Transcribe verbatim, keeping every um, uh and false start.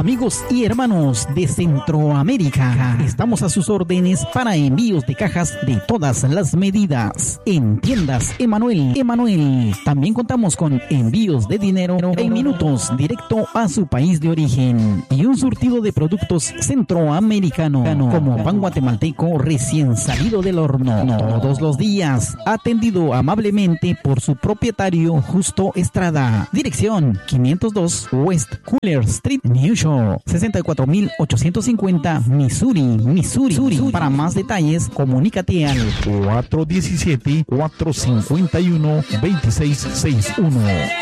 Amigos y hermanos de Centroamérica, estamos a sus órdenes para envíos de cajas de todas las medidas. En tiendas Emanuel, Emanuel. También contamos con envíos de dinero en minutos directo a su país de origen y un surtido de productos centroamericanos como pan guatemalteco recién salido del horno todos los días, atendido amablemente por su propietario Justo Estrada. Dirección quinientos dos West Cooler Street, New York, sesenta y cuatro mil ochocientos cincuenta, Missouri, Missouri. Para más detalles, comunícate al cuatro uno siete, cuatro cinco uno, dos seis seis uno.